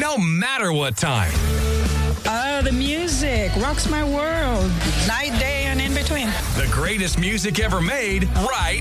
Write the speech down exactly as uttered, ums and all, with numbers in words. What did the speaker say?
no matter what time. Oh, the music rocks my world. Night, day, and in between. The greatest music ever made, right